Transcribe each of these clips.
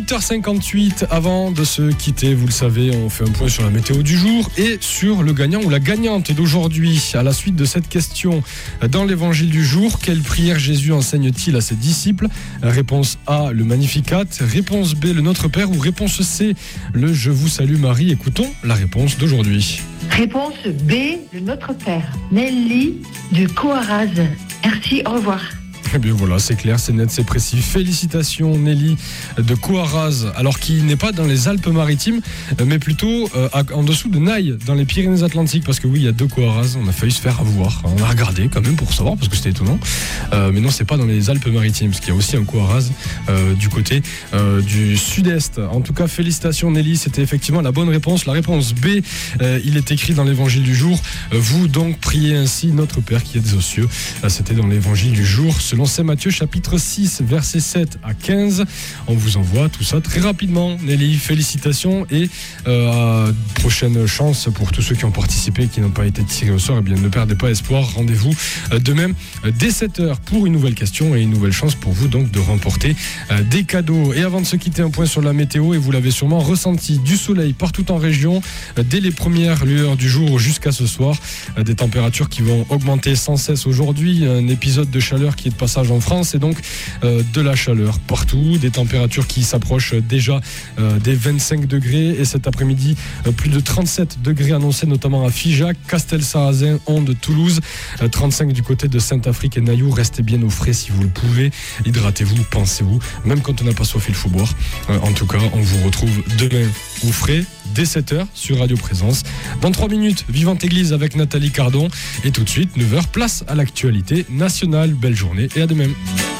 8h58, avant de se quitter, vous le savez, on fait un point sur la météo du jour et sur le gagnant ou la gagnante d'aujourd'hui. À la suite de cette question dans l'évangile du jour, quelle prière Jésus enseigne-t-il à ses disciples? Réponse A, le Magnificat. Réponse B, le Notre Père. Ou réponse C, le Je vous salue Marie. Écoutons la réponse d'aujourd'hui. Réponse B, le Notre Père. Nelly de Coaraz. Merci, au revoir. Eh bien voilà, c'est clair, c'est net, c'est précis. Félicitations Nelly de Coaraz, alors qui n'est pas dans les Alpes-Maritimes, mais plutôt en dessous de Naï, dans les Pyrénées-Atlantiques, parce que oui, il y a 2 Coaraz, on a failli se faire avoir. On a regardé quand même pour savoir, parce que c'était étonnant. Mais non, c'est pas dans les Alpes-Maritimes, parce qu'il y a aussi un Coaraz du côté du sud-est. En tout cas, félicitations Nelly, c'était effectivement la bonne réponse. La réponse B, il est écrit dans l'évangile du jour. Vous donc priez ainsi Notre Père qui êtes aux cieux. C'était dans l'évangile du jour, selon Saint Matthieu chapitre 6 versets 7 à 15. On vous envoie tout ça très rapidement. Nelly, félicitations et prochaine chance pour tous ceux qui ont participé et qui n'ont pas été tirés au sort. Eh bien, ne perdez pas espoir. Rendez-vous demain dès 7h pour une nouvelle question et une nouvelle chance pour vous donc de remporter des cadeaux. Et avant de se quitter, un point sur la météo, et vous l'avez sûrement ressenti, du soleil partout en région dès les premières lueurs du jour jusqu'à ce soir. Des températures qui vont augmenter sans cesse aujourd'hui. Un épisode de chaleur qui est de passage en France et donc de la chaleur partout, des températures qui s'approchent déjà des 25 degrés et cet après-midi plus de 37 degrés annoncés notamment à Figeac, Castelsarrasin, Onde, Toulouse, 35 du côté de Saint-Afrique et Nailloux. Restez bien au frais si vous le pouvez, hydratez-vous, pensez-vous, même quand on n'a pas soif il faut boire. En tout cas, on vous retrouve demain au frais dès 7h sur Radio Présence. Dans 3 minutes, Vivante Église avec Nathalie Cardon et tout de suite 9h, place à l'actualité nationale. Belle journée et à demain.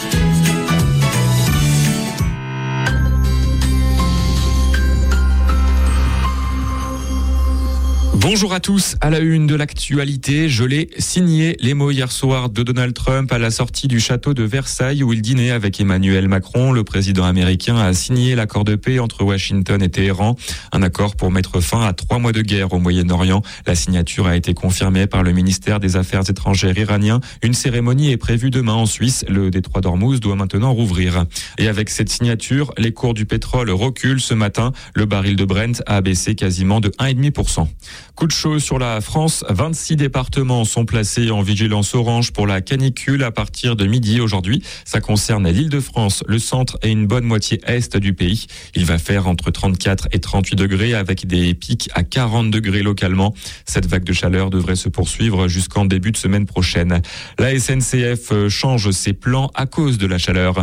Bonjour à tous, à la une de l'actualité, je l'ai signé les mots hier soir de Donald Trump à la sortie du château de Versailles où il dînait avec Emmanuel Macron. Le président américain a signé l'accord de paix entre Washington et Téhéran, un accord pour mettre fin à 3 mois de guerre au Moyen-Orient. La signature a été confirmée par le ministère des Affaires étrangères iranien. Une cérémonie est prévue demain en Suisse. Le détroit d'Ormuz doit maintenant rouvrir. Et avec cette signature, les cours du pétrole reculent ce matin. Le baril de Brent a baissé quasiment de 1,5%. Coup de chaud sur la France, 26 départements sont placés en vigilance orange pour la canicule à partir de midi aujourd'hui. Ça concerne l'Île-de-France, le centre et une bonne moitié est du pays. Il va faire entre 34 et 38 degrés avec des pics à 40 degrés localement. Cette vague de chaleur devrait se poursuivre jusqu'en début de semaine prochaine. La SNCF change ses plans à cause de la chaleur.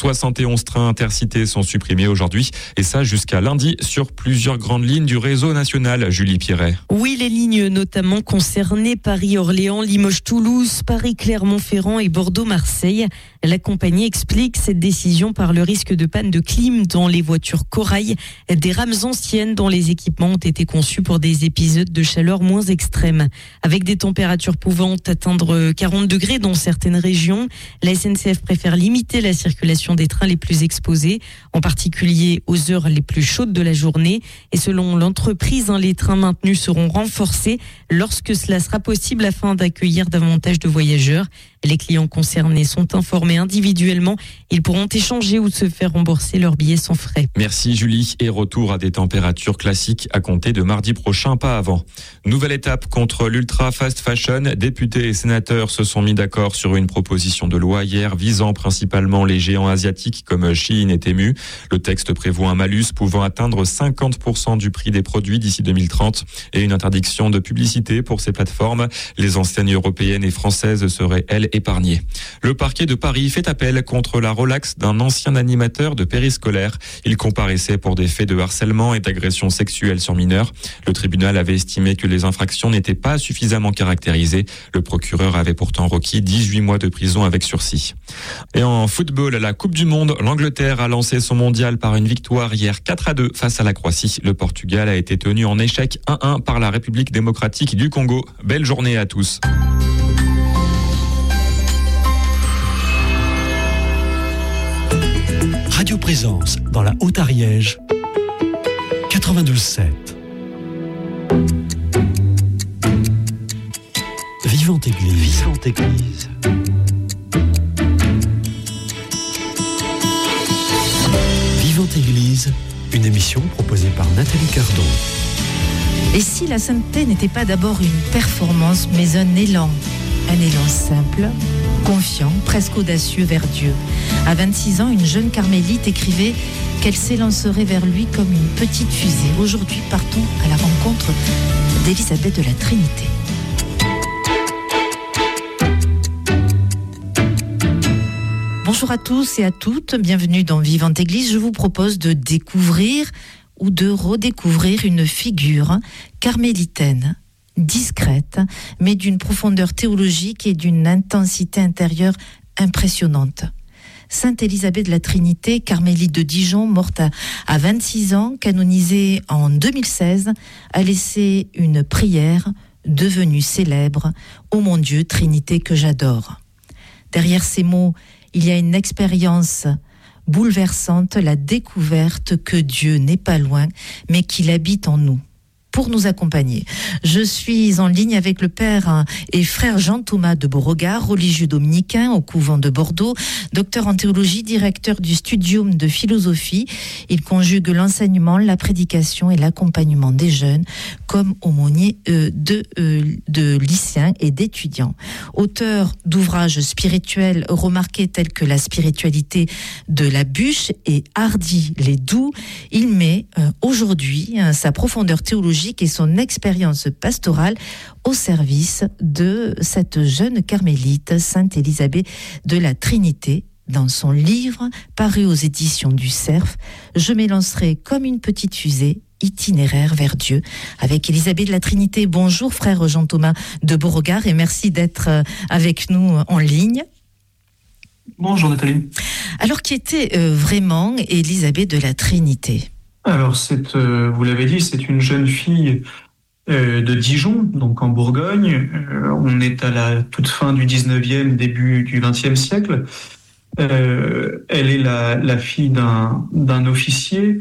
71 trains intercités sont supprimés aujourd'hui et ça jusqu'à lundi sur plusieurs grandes lignes du réseau national. Julie Pierret. Oui, les lignes notamment concernées, Paris-Orléans, Limoges-Toulouse, Paris-Clermont-Ferrand et Bordeaux-Marseille. La compagnie explique cette décision par le risque de panne de clim dans les voitures Corail, des rames anciennes dont les équipements ont été conçus pour des épisodes de chaleur moins extrêmes. Avec des températures pouvant atteindre 40 degrés dans certaines régions, la SNCF préfère limiter la circulation des trains les plus exposés, en particulier aux heures les plus chaudes de la journée. Et selon l'entreprise, les trains maintenus seront renforcés lorsque cela sera possible afin d'accueillir davantage de voyageurs. Les clients concernés sont informés individuellement. Ils pourront échanger ou se faire rembourser leurs billets sans frais. Merci Julie. Et retour à des températures classiques à compter de mardi prochain, pas avant. Nouvelle étape contre l'ultra fast fashion. Députés et sénateurs se sont mis d'accord sur une proposition de loi hier visant principalement les géants asiatiques comme Shein et Temu. Le texte prévoit un malus pouvant atteindre 50% du prix des produits d'ici 2030 et une interdiction de publicité pour ces plateformes. Les enseignes européennes et françaises seraient, elles, épargnées. Le parquet de Paris fait appel contre la relaxe d'un ancien animateur de périscolaire. Il comparaissait pour des faits de harcèlement et d'agression sexuelle sur mineurs. Le tribunal avait estimé que les infractions n'étaient pas suffisamment caractérisées. Le procureur avait pourtant requis 18 mois de prison avec sursis. Et en football, à la Coupe du Monde, l'Angleterre a lancé son mondial par une victoire hier 4-2 face à la Croatie. Le Portugal a été tenu en échec 1-1 par la République démocratique du Congo. Belle journée à tous. Radio Présence dans la Haute-Ariège, 92.7. Vivante Église. Vivante Église. Vivante Église, une émission proposée par Nathalie Cardon. Et si la sainteté n'était pas d'abord une performance, mais un élan simple, confiant, presque audacieux vers Dieu. À 26 ans, une jeune carmélite écrivait qu'elle s'élancerait vers lui comme une petite fusée. Aujourd'hui, partons à la rencontre d'Élisabeth de la Trinité. Bonjour à tous et à toutes, bienvenue dans Vivante Église. Je vous propose de découvrir ou de redécouvrir une figure carmélitaine, discrète, mais d'une profondeur théologique et d'une intensité intérieure impressionnante. Sainte Élisabeth de la Trinité, carmélite de Dijon, morte à 26 ans, canonisée en 2016, a laissé une prière devenue célèbre « Ô mon Dieu, Trinité que j'adore ». Derrière ces mots, il y a une expérience bouleversante, la découverte que Dieu n'est pas loin, mais qu'il habite en nous. Pour nous accompagner, je suis en ligne avec le père et frère Jean-Thomas de Beauregard, religieux dominicain au couvent de Bordeaux, docteur en théologie, directeur du studium de philosophie. Il conjugue l'enseignement, la prédication et l'accompagnement des jeunes comme aumônier de lycéens et d'étudiants. Auteur d'ouvrages spirituels remarqués tels que La spiritualité de la bûche et Hardi les doux, il met aujourd'hui sa profondeur théologique et son expérience pastorale au service de cette jeune carmélite, Sainte Élisabeth de la Trinité. Dans son livre, paru aux éditions du Cerf, je m'élancerai comme une petite fusée, itinéraire vers Dieu, avec Élisabeth de la Trinité. Bonjour frère Jean-Thomas de Beauregard et merci d'être avec nous en ligne. Bonjour Nathalie. Alors qui était vraiment Élisabeth de la Trinité ? Alors, vous l'avez dit, c'est une jeune fille de Dijon, donc en Bourgogne. On est à la toute fin du 19e, début du 20e siècle. Elle est la fille d'un officier,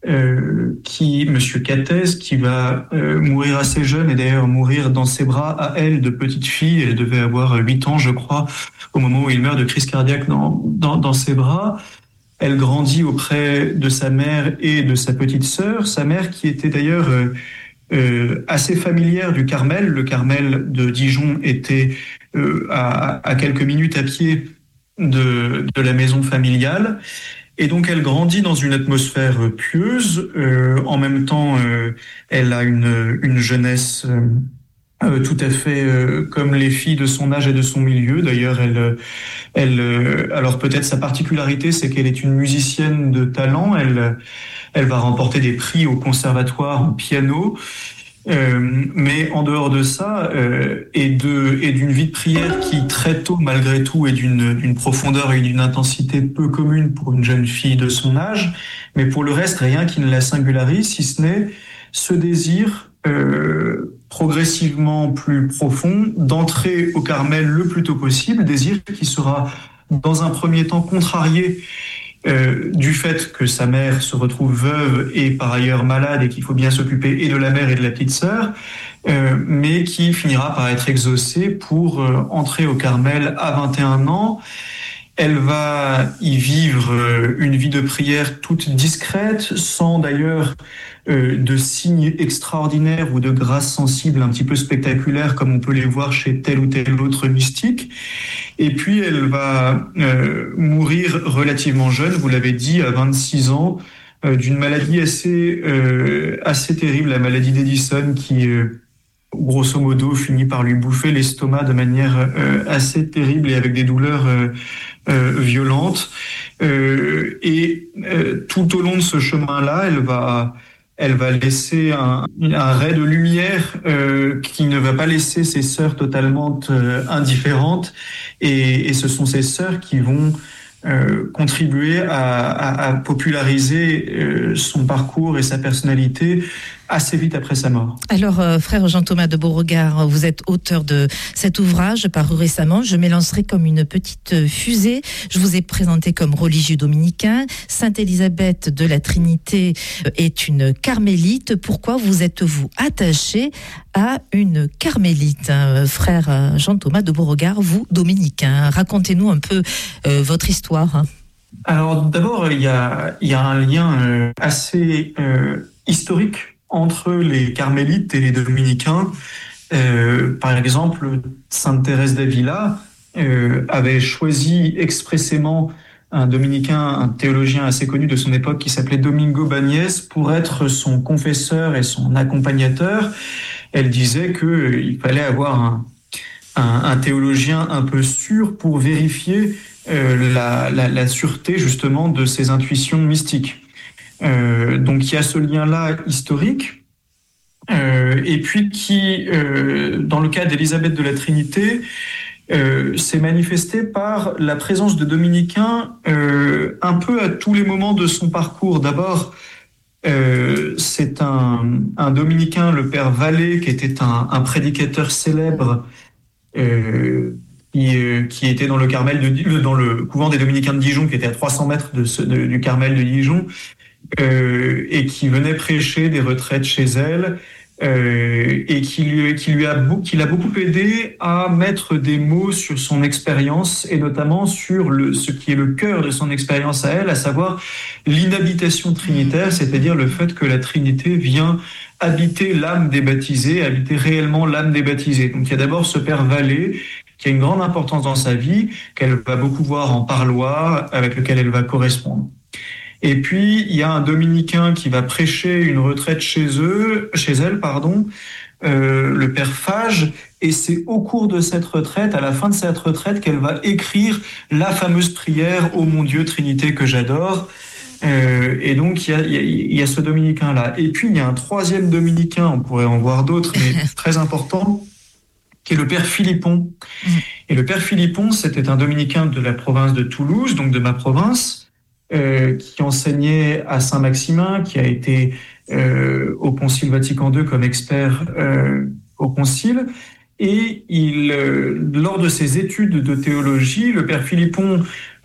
Monsieur Cathès, qui va mourir assez jeune et d'ailleurs mourir dans ses bras à elle de petite fille. Elle devait avoir 8 ans, je crois, au moment où il meurt de crise cardiaque dans ses bras. Elle grandit auprès de sa mère et de sa petite sœur. Sa mère qui était d'ailleurs assez familière du Carmel. Le Carmel de Dijon était à quelques minutes à pied de la maison familiale. Et donc elle grandit dans une atmosphère pieuse. En même temps, elle a une jeunesse tout à fait comme les filles de son âge et de son milieu. D'ailleurs, alors peut-être sa particularité, c'est qu'elle est une musicienne de talent. Elle va remporter des prix au conservatoire en piano. Mais en dehors de ça, et d'une vie de prière qui très tôt, malgré tout, est d'une profondeur et d'une intensité peu commune pour une jeune fille de son âge. Mais pour le reste, rien qui ne la singularise, si ce n'est ce désir progressivement plus profond d'entrer au Carmel le plus tôt possible, désir qui sera dans un premier temps contrarié du fait que sa mère se retrouve veuve et par ailleurs malade et qu'il faut bien s'occuper et de la mère et de la petite sœur, mais qui finira par être exaucé pour entrer au Carmel à 21 ans. Elle va y vivre une vie de prière toute discrète, sans d'ailleurs de signes extraordinaires ou de grâces sensibles un petit peu spectaculaires comme on peut les voir chez tel ou tel autre mystique. Et puis elle va mourir relativement jeune, vous l'avez dit, à 26 ans, d'une maladie assez terrible, la maladie d'Edison qui grosso modo finit par lui bouffer l'estomac de manière assez terrible et avec des douleurs violentes. Et tout au long de ce chemin-là, elle va laisser un ray de lumière qui ne va pas laisser ses sœurs totalement indifférentes. Et ce sont ces sœurs qui vont contribuer à populariser son parcours et sa personnalité assez vite après sa mort. Alors, frère Jean-Thomas de Beauregard, vous êtes auteur de cet ouvrage paru récemment. Je m'élancerai comme une petite fusée. Je vous ai présenté comme religieux dominicain. Sainte Élisabeth de la Trinité est une carmélite. Pourquoi vous êtes-vous attaché à une carmélite, frère Jean-Thomas de Beauregard, vous dominicain? Racontez-nous un peu votre histoire. Alors d'abord, il y a un lien assez historique entre les carmélites et les dominicains. Par exemple, Sainte Thérèse d'Avila avait choisi expressément un dominicain, un théologien assez connu de son époque qui s'appelait Domingo Bagnès pour être son confesseur et son accompagnateur. Elle disait qu'il fallait avoir un théologien un peu sûr pour vérifier la sûreté justement de ses intuitions mystiques. Donc il y a ce lien-là historique. Et puis qui, dans le cas d'Élisabeth de la Trinité, s'est manifesté par la présence de dominicains un peu à tous les moments de son parcours. D'abord, c'est un dominicain, le père Vallée, qui était un prédicateur célèbre qui était dans le Carmel dans le couvent des dominicains de Dijon, qui était à 300 mètres du Carmel de Dijon, et qui venait prêcher des retraites chez elle. Et qui l'a beaucoup aidé à mettre des mots sur son expérience et notamment sur ce qui est le cœur de son expérience à elle, à savoir l'inhabitation trinitaire, c'est-à-dire le fait que la Trinité vient habiter l'âme des baptisés, habiter réellement l'âme des baptisés. Donc il y a d'abord ce père Vallée qui a une grande importance dans sa vie, qu'elle va beaucoup voir en parloir, avec lequel elle va correspondre. Et puis, il y a un dominicain qui va prêcher une retraite chez elle, le père Fage, et c'est au cours de cette retraite, à la fin de cette retraite, qu'elle va écrire la fameuse prière « Ô mon Dieu, Trinité que j'adore ». Et donc, il y a ce dominicain-là. Et puis, il y a un troisième dominicain, on pourrait en voir d'autres, mais très important, qui est le père Philippon. Et le père Philippon, c'était un dominicain de la province de Toulouse, donc de ma province, qui enseignait à Saint-Maximin, qui a été au Concile Vatican II comme expert au Concile. Et lors de ses études de théologie, le père Philippon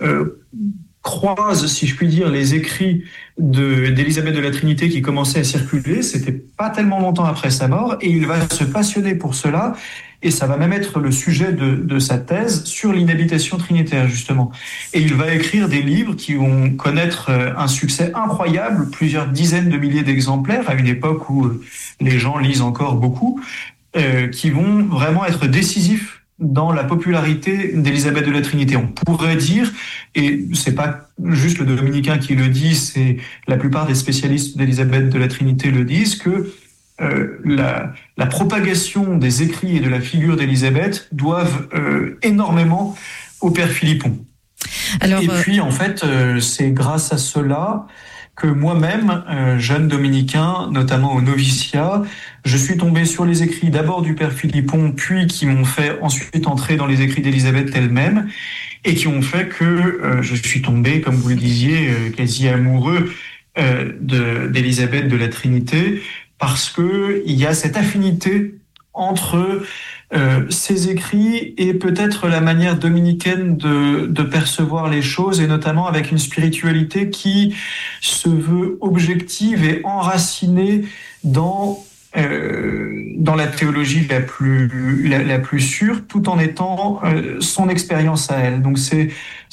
croise, si je puis dire, les écrits d'Élisabeth de la Trinité qui commençaient à circuler. C'était pas tellement longtemps après sa mort, et il va se passionner pour cela. Et ça va même être le sujet de sa thèse sur l'inhabitation trinitaire, justement. Et il va écrire des livres qui vont connaître un succès incroyable, plusieurs dizaines de milliers d'exemplaires, à une époque où les gens lisent encore beaucoup, qui vont vraiment être décisifs dans la popularité d'Élisabeth de la Trinité. On pourrait dire, et c'est pas juste le dominicain qui le dit, c'est la plupart des spécialistes d'Élisabeth de la Trinité le disent, que la propagation des écrits et de la figure d'Élisabeth doivent énormément au père Philippon. Et puis, en fait, c'est grâce à cela que moi-même, jeune dominicain, notamment au noviciat, je suis tombé sur les écrits d'abord du père Philippon, puis qui m'ont fait ensuite entrer dans les écrits d'Élisabeth elle-même, et qui ont fait que je suis tombé, comme vous le disiez, quasi amoureux d'Élisabeth de la Trinité, parce que il y a cette affinité entre ces écrits et peut-être la manière dominicaine de percevoir les choses, et notamment avec une spiritualité qui se veut objective et enracinée dans la théologie la plus sûre, tout en étant son expérience à elle. Donc c'est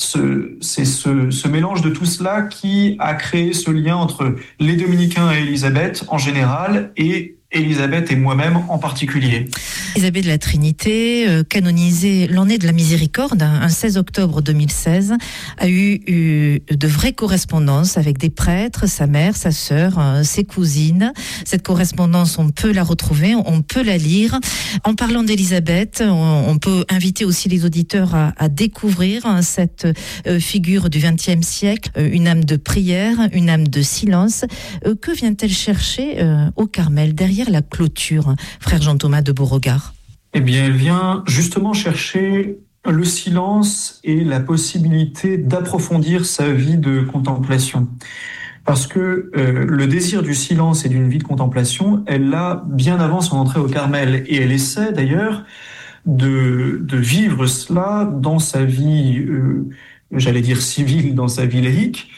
ce mélange de tout cela qui a créé ce lien entre les dominicains et Élisabeth en général, et Élisabeth et moi-même en particulier. Élisabeth de la Trinité, canonisée l'année de la miséricorde, un 16 octobre 2016, a eu de vraies correspondances avec des prêtres, sa mère, sa sœur, ses cousines. Cette correspondance, on peut la retrouver, on peut la lire. En parlant d'Élisabeth, on peut inviter aussi les auditeurs à découvrir cette figure du XXe siècle, une âme de prière, une âme de silence. Que vient-elle chercher au Carmel, derrière la clôture, frère Jean-Thomas de Beauregard? Eh bien, elle vient justement chercher le silence et la possibilité d'approfondir sa vie de contemplation. Parce que le désir du silence et d'une vie de contemplation, elle l'a bien avant son entrée au Carmel. Et elle essaie d'ailleurs de vivre cela dans sa vie, j'allais dire civile, dans sa vie laïque.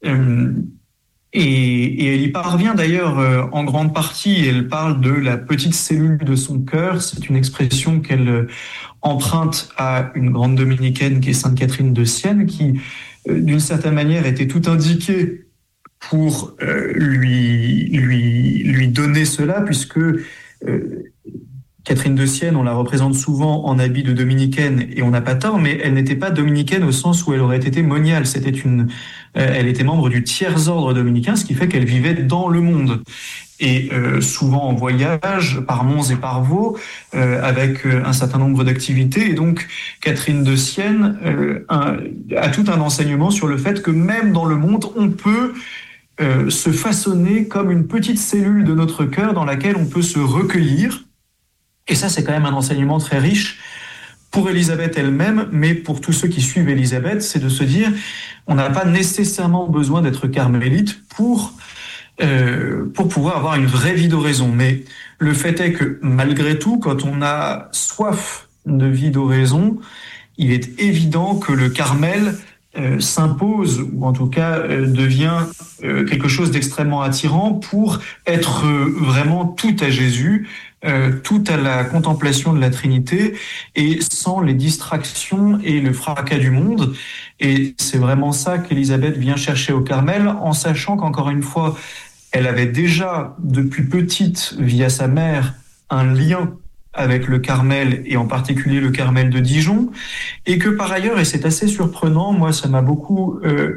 Et elle y parvient d'ailleurs en grande partie. Elle parle de la petite cellule de son cœur. C'est une expression qu'elle emprunte à une grande dominicaine qui est Sainte Catherine de Sienne, qui d'une certaine manière, était tout indiqué pour lui donner cela, puisque Catherine de Sienne, on la représente souvent en habit de dominicaine, et on n'a pas tort, mais elle n'était pas dominicaine au sens où elle aurait été moniale. Elle était membre du tiers ordre dominicain, ce qui fait qu'elle vivait dans le monde. Et souvent en voyage, par Mons et par Vaux, avec un certain nombre d'activités. Et donc, Catherine de Sienne a tout un enseignement sur le fait que même dans le monde, on peut se façonner comme une petite cellule de notre cœur dans laquelle on peut se recueillir. Et ça, c'est quand même un enseignement très riche pour Élisabeth elle-même, mais pour tous ceux qui suivent Élisabeth, c'est de se dire, on n'a pas nécessairement besoin d'être carmélite pour pouvoir avoir une vraie vie d'oraison. Mais le fait est que, malgré tout, quand on a soif de vie d'oraison, il est évident que le Carmel s'impose, ou en tout cas devient quelque chose d'extrêmement attirant pour être vraiment tout à Jésus, tout à la contemplation de la Trinité, et sans les distractions et le fracas du monde. Et c'est vraiment ça qu'Élisabeth vient chercher au Carmel, en sachant qu'encore une fois, elle avait déjà, depuis petite, via sa mère, un lien avec le Carmel, et en particulier le Carmel de Dijon, et que par ailleurs, et c'est assez surprenant, moi ça m'a beaucoup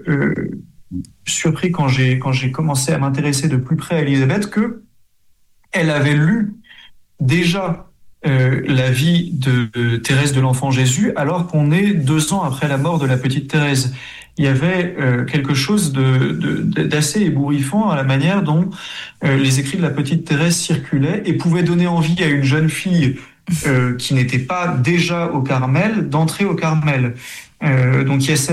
surpris quand j'ai commencé à m'intéresser de plus près à Élisabeth, que elle avait lu déjà la vie de Thérèse de l'Enfant Jésus, alors qu'on est 2 ans après la mort de la petite Thérèse. Il y avait quelque chose d'assez ébouriffant à la manière dont les écrits de la petite Thérèse circulaient et pouvaient donner envie à une jeune fille qui n'était pas déjà au Carmel d'entrer au Carmel. Donc il y a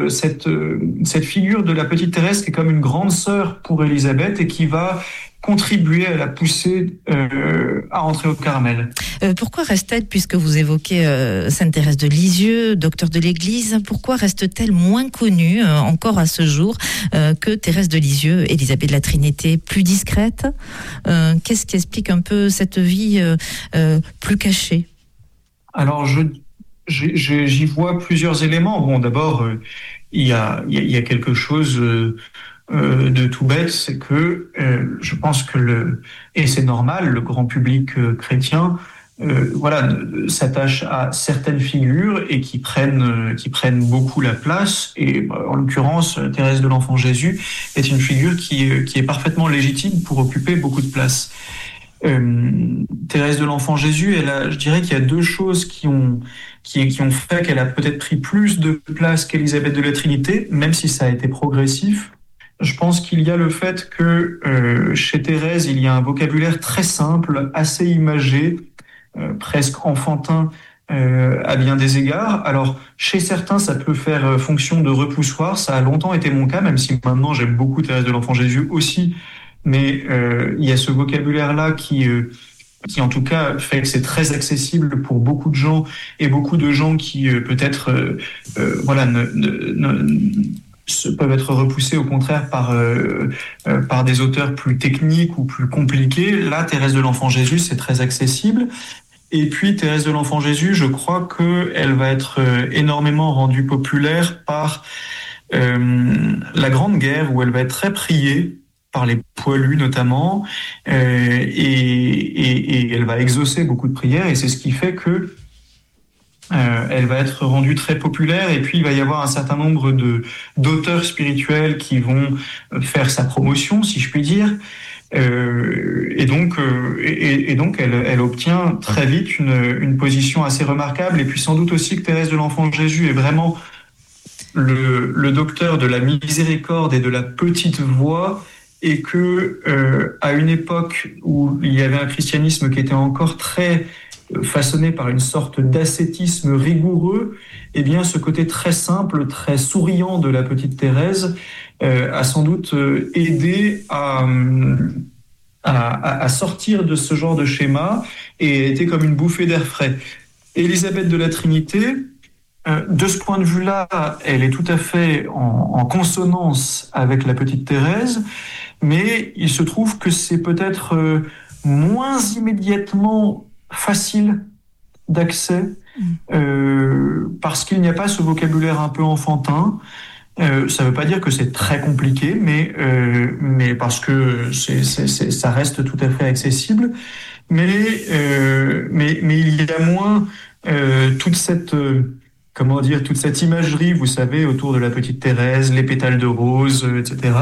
cette figure de la petite Thérèse qui est comme une grande sœur pour Élisabeth et qui va contribuer à la pousser à entrer au Carmel. Pourquoi reste-t-elle, puisque vous évoquez Sainte Thérèse de Lisieux, docteur de l'Église, pourquoi reste-t-elle moins connue encore à ce jour que Thérèse de Lisieux, Élisabeth de la Trinité, plus discrète? Qu'est-ce qui explique un peu cette vie plus cachée? Alors j'y vois plusieurs éléments. Bon, d'abord, il y a quelque chose de tout bête, c'est que je pense que et c'est normal, le grand public chrétien s'attache à certaines figures et qui prennent beaucoup la place. Et en l'occurrence, Thérèse de l'Enfant Jésus est une figure qui est parfaitement légitime pour occuper beaucoup de place. Thérèse de l'Enfant Jésus, je dirais qu'il y a 2 choses qui ont fait qu'elle a peut-être pris plus de place qu'Élisabeth de la Trinité, même si ça a été progressif. Je pense qu'il y a le fait que chez Thérèse, il y a un vocabulaire très simple, assez imagé, presque enfantin à bien des égards. Alors, chez certains, ça peut faire fonction de repoussoir. Ça a longtemps été mon cas, même si maintenant j'aime beaucoup Thérèse de l'Enfant Jésus aussi. Mais il y a ce vocabulaire-là qui en tout cas fait que c'est très accessible pour beaucoup de gens, et beaucoup de gens qui peut-être peuvent être repoussés au contraire par des auteurs plus techniques ou plus compliqués. Là, Thérèse de l'Enfant Jésus, c'est très accessible. Et puis Thérèse de l'Enfant Jésus, je crois qu'elle va être énormément rendue populaire par la Grande Guerre, où elle va être très priée par les poilus notamment, et elle va exaucer beaucoup de prières, et c'est ce qui fait que elle va être rendue très populaire. Et puis il va y avoir un certain nombre d'auteurs spirituels qui vont faire sa promotion, si je puis dire, et donc elle obtient très vite une position assez remarquable. Et puis sans doute aussi que Thérèse de l'Enfant Jésus est vraiment le docteur de la miséricorde et de la petite voix, et que à une époque où il y avait un christianisme qui était encore très façonné par une sorte d'ascétisme rigoureux, eh bien ce côté très simple, très souriant de la petite Thérèse a sans doute aidé à sortir de ce genre de schéma, et était comme une bouffée d'air frais. Élisabeth de la Trinité, de ce point de vue-là, elle est tout à fait en consonance avec la petite Thérèse, mais il se trouve que c'est peut-être moins immédiatement facile d'accès, parce qu'il n'y a pas ce vocabulaire un peu enfantin. Ça ne veut pas dire que c'est très compliqué, mais parce que ça reste tout à fait accessible. Mais il y a moins toute cette imagerie, vous savez, autour de la petite Thérèse, les pétales de rose, etc.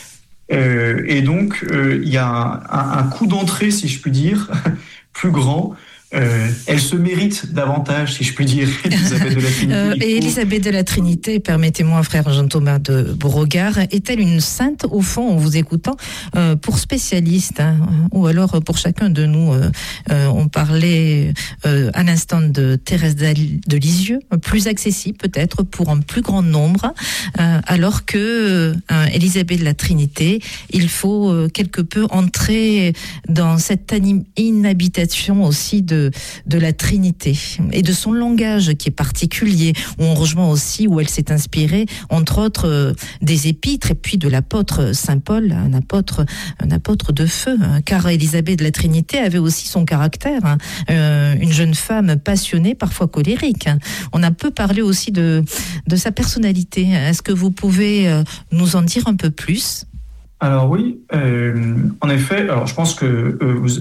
Et donc, il y a un coup d'entrée, si je puis dire, plus grand. Elle se mérite davantage, si je puis dire, Élisabeth de la Trinité. Élisabeth de la Trinité, permettez-moi, frère Jean-Thomas de Beauregard, est-elle une sainte, au fond, en vous écoutant, pour spécialistes, ou alors pour chacun de nous? On parlait à l'instant de Thérèse de Lisieux, plus accessible peut-être pour un plus grand nombre, alors que Élisabeth de la Trinité, il faut quelque peu entrer dans cette inhabitation aussi de la Trinité et de son langage qui est particulier, où on rejoint aussi où elle s'est inspirée, entre autres, des épîtres et puis de l'apôtre Saint Paul, un apôtre de feu, car Élisabeth de la Trinité avait aussi son caractère, une jeune femme passionnée, parfois colérique. On a peu parlé aussi de sa personnalité. Est-ce que vous pouvez nous en dire un peu plus ? Alors oui, en effet. Alors je pense que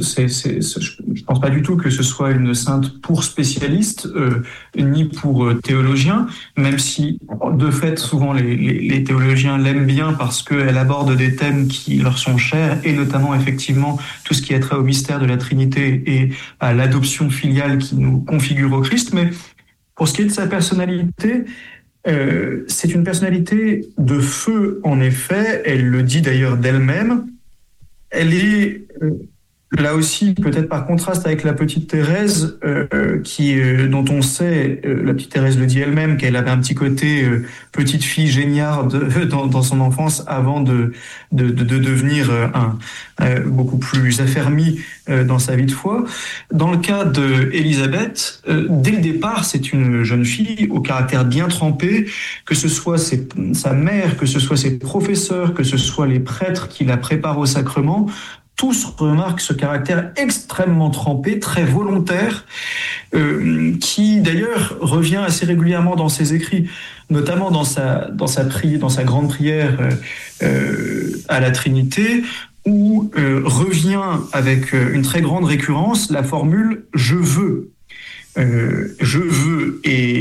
je pense pas du tout que ce soit une sainte pour spécialistes ni pour théologiens, même si de fait souvent les théologiens l'aiment bien parce qu'elle aborde des thèmes qui leur sont chers, et notamment effectivement tout ce qui a trait au mystère de la Trinité et à l'adoption filiale qui nous configure au Christ. Mais pour ce qui est de sa personnalité, c'est une personnalité de feu, en effet. Elle le dit d'ailleurs d'elle-même. Elle est là aussi, peut-être par contraste avec la petite Thérèse, dont on sait, la petite Thérèse le dit elle-même, qu'elle avait un petit côté petite fille géniarde dans son enfance avant de devenir beaucoup plus affermie dans sa vie de foi. Dans le cas d'Élisabeth, dès le départ, c'est une jeune fille au caractère bien trempé, que ce soit sa mère, que ce soit ses professeurs, que ce soit les prêtres qui la préparent au sacrement. Tous remarquent ce caractère extrêmement trempé, très volontaire, qui d'ailleurs revient assez régulièrement dans ses écrits, notamment dans sa grande prière à la Trinité, où revient avec une très grande récurrence la formule « je veux ». Je veux,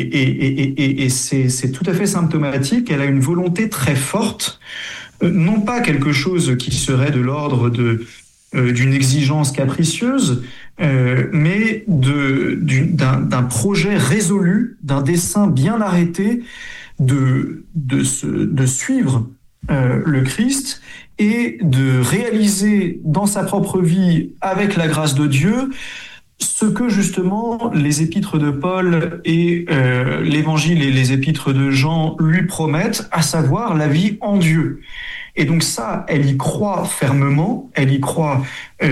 et c'est tout à fait symptomatique. Elle a une volonté très forte, non pas quelque chose qui serait de l'ordre d'une exigence capricieuse, mais d'un projet résolu, d'un dessein bien arrêté de suivre le Christ et de réaliser dans sa propre vie, avec la grâce de Dieu, ce que justement les épîtres de Paul et l'évangile et les épîtres de Jean lui promettent, à savoir la vie en Dieu. Et donc ça, elle y croit fermement, elle y croit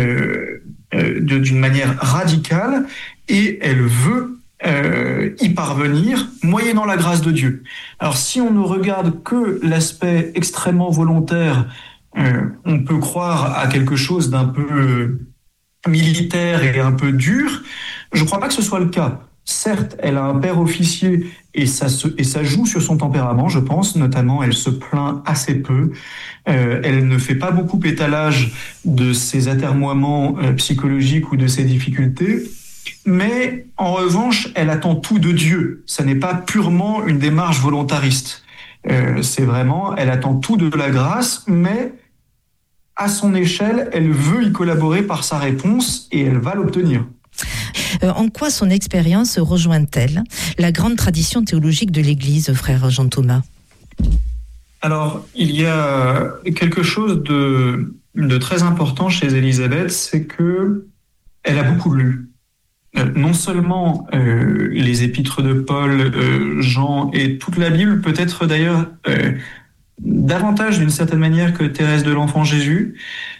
d'une manière radicale, et elle veut y parvenir, moyennant la grâce de Dieu. Alors si on ne regarde que l'aspect extrêmement volontaire, on peut croire à quelque chose d'un peu militaire et un peu dur. Je ne crois pas que ce soit le cas. Certes, elle a un père officier et ça joue sur son tempérament, je pense. Notamment, elle se plaint assez peu. Elle ne fait pas beaucoup étalage de ses atermoiements psychologiques ou de ses difficultés. Mais en revanche, elle attend tout de Dieu. Ça n'est pas purement une démarche volontariste. C'est vraiment, elle attend tout de la grâce, mais à son échelle, elle veut y collaborer par sa réponse et elle va l'obtenir. En quoi son expérience rejoint-elle la grande tradition théologique de l'Église, frère Jean-Thomas ? Alors, il y a quelque chose de très important chez Élisabeth, c'est que elle a beaucoup lu. Non seulement les épîtres de Paul, Jean et toute la Bible, peut-être d'ailleurs davantage d'une certaine manière que Thérèse de l'Enfant Jésus.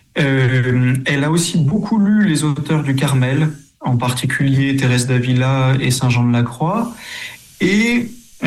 Elle a aussi beaucoup lu les auteurs du Carmel, en particulier Thérèse d'Avila et Saint Jean de la Croix. Et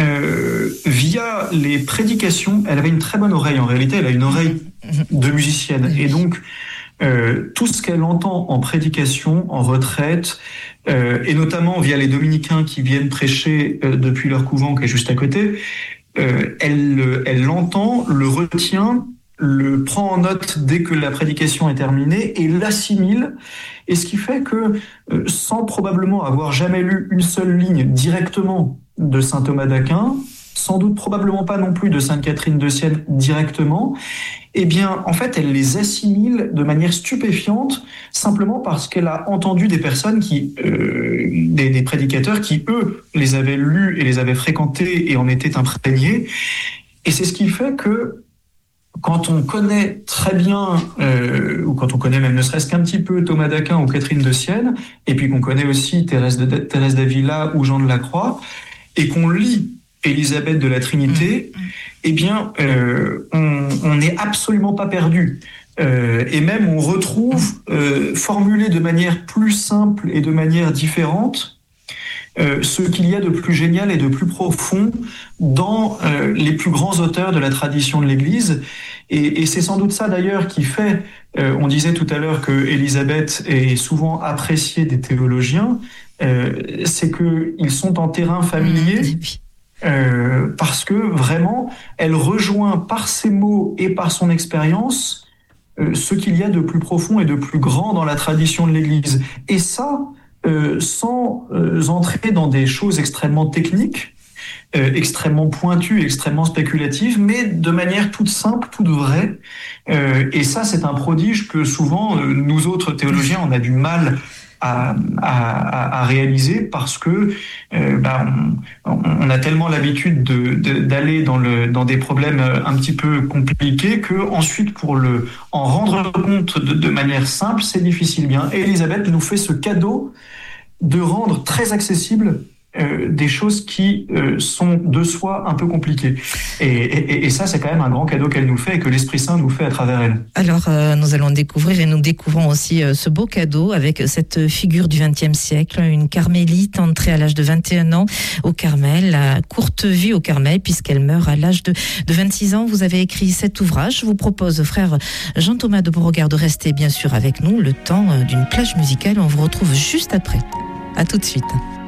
via les prédications, elle avait une très bonne oreille. En réalité, elle a une oreille de musicienne. Et donc, tout ce qu'elle entend en prédication, en retraite, et notamment via les dominicains qui viennent prêcher depuis leur couvent qui est juste à côté, elle l'entend, le retient, le prend en note dès que la prédication est terminée et l'assimile. Et ce qui fait que, sans probablement avoir jamais lu une seule ligne directement de saint Thomas d'Aquin, sans doute probablement pas non plus de sainte Catherine de Sienne directement, eh bien, en fait, elle les assimile de manière stupéfiante, simplement parce qu'elle a entendu des personnes des prédicateurs qui, eux, les avaient lus et les avaient fréquentés et en étaient imprégnés. Et c'est ce qui fait que, quand on connaît très bien, ou quand on connaît même ne serait-ce qu'un petit peu Thomas d'Aquin ou Catherine de Sienne, et puis qu'on connaît aussi Thérèse d'Avila ou Jean de la Croix, et qu'on lit Élisabeth de la Trinité, eh bien, on n'est absolument pas perdu. Et même on retrouve, formulé de manière plus simple et de manière différente, ce qu'il y a de plus génial et de plus profond dans les plus grands auteurs de la tradition de l'Église. Et c'est sans doute ça d'ailleurs qui fait, on disait tout à l'heure que Élisabeth est souvent appréciée des théologiens, c'est qu'ils sont en terrain familier. Parce que vraiment, elle rejoint par ses mots et par son expérience ce qu'il y a de plus profond et de plus grand dans la tradition de l'Église. Et ça, sans entrer dans des choses extrêmement techniques, extrêmement pointues, extrêmement spéculatives, mais de manière toute simple, toute vraie. Et ça, c'est un prodige que souvent, nous autres théologiens, on a du mal à réaliser parce que on a tellement l'habitude d'aller dans des problèmes un petit peu compliqués que ensuite pour en rendre compte de manière simple, c'est difficile. Bien, Élisabeth nous fait ce cadeau de rendre très accessible des choses qui sont de soi un peu compliquées. Et ça, c'est quand même un grand cadeau qu'elle nous fait et que l'Esprit Saint nous fait à travers elle. Alors, nous allons découvrir et nous découvrons aussi ce beau cadeau avec cette figure du XXe siècle, une carmélite entrée à l'âge de 21 ans au Carmel, la courte vie au Carmel puisqu'elle meurt à l'âge de 26 ans. Vous avez écrit cet ouvrage. Je vous propose, frère Jean-Thomas de Beauregard, de rester bien sûr avec nous le temps d'une plage musicale. On vous retrouve juste après. À tout de suite.